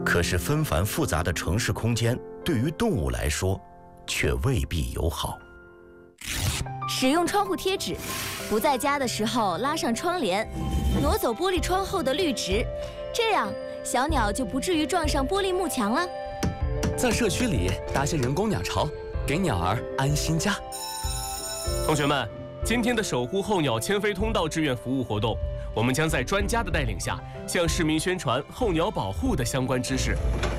可是纷繁复杂的城市空间对于动物来说，却未必友好。 使用窗户贴纸，不在家的时候拉上窗帘，挪走玻璃窗后的绿植，这样小鸟就不至于撞上玻璃幕墙了。 在社区里搭些人工鸟巢，给鸟儿安心家。 同学们，今天的守护候鸟迁飞通道志愿服务活动，我们将在专家的带领下，向市民宣传候鸟保护的相关知识。